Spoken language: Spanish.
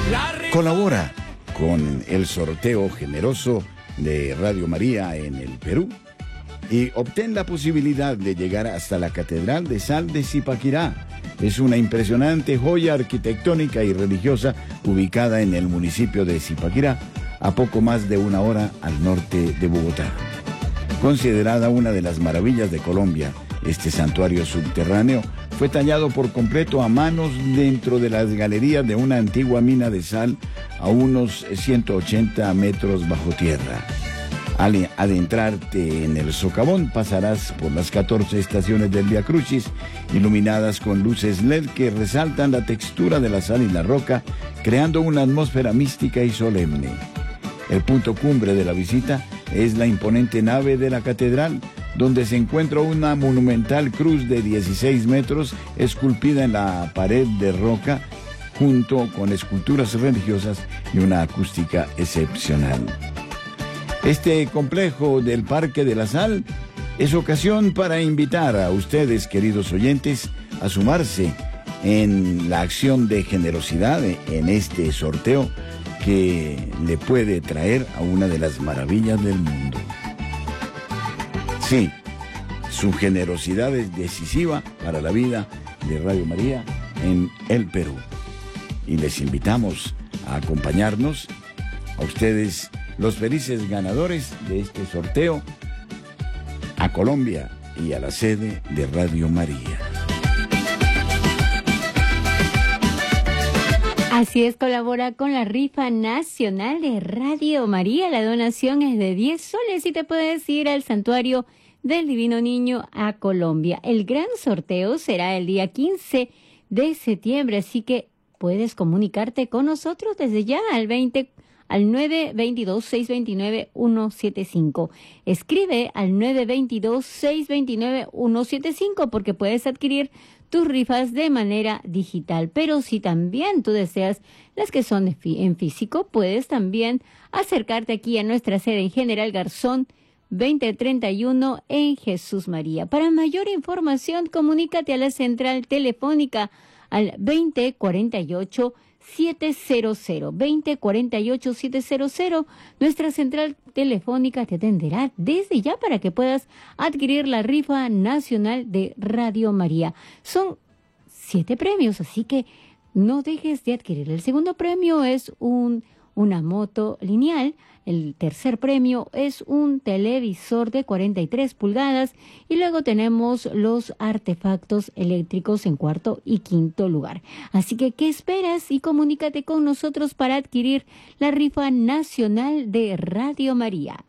Colabora con el sorteo generoso de Radio María en el Perú y obtén la posibilidad de llegar hasta la Catedral de Sal de Zipaquirá. Es una impresionante joya arquitectónica y religiosa ubicada en el municipio de Zipaquirá, a poco más de una hora al norte de Bogotá. Considerada una de las maravillas de Colombia, este santuario subterráneo fue tallado por completo a manos dentro de las galerías de una antigua mina de sal a unos 180 metros bajo tierra. Al adentrarte en el socavón pasarás por las 14 estaciones del Vía Crucis, iluminadas con luces LED que resaltan la textura de la sal y la roca, creando una atmósfera mística y solemne. El punto cumbre de la visita es la imponente nave de la catedral, donde se encuentra una monumental cruz de 16 metros esculpida en la pared de roca, junto con esculturas religiosas y una acústica excepcional. Este complejo del Parque de la Sal es ocasión para invitar a ustedes, queridos oyentes, a sumarse en la acción de generosidad en este sorteo que le puede traer a una de las maravillas del mundo. Sí, su generosidad es decisiva para la vida de Radio María en el Perú. Y les invitamos a acompañarnos, a ustedes, los felices ganadores de este sorteo, a Colombia y a la sede de Radio María. Así es, colabora con la rifa nacional de Radio María. La donación es de 10 soles y te puedes ir al Santuario del Divino Niño a Colombia. El gran sorteo será el día 15 de septiembre, así que puedes comunicarte con nosotros desde ya al 922-629-175. Escribe al 922-629-175 porque puedes adquirir tus rifas de manera digital. Pero si también tú deseas las que son en físico, puedes también acercarte aquí a nuestra sede en General Garzón 2031 en Jesús María. Para mayor información, comunícate a la central telefónica al 2048-700, 2048-700. Nuestra central telefónica te atenderá desde ya para que puedas adquirir la rifa nacional de Radio María. Son 7 premios, así que no dejes de adquirir. El segundo premio es una moto lineal. El tercer premio es un televisor de 43 pulgadas y luego tenemos los artefactos eléctricos en cuarto y quinto lugar. Así que, ¿qué esperas? Y comunícate con nosotros para adquirir la rifa nacional de Radio María.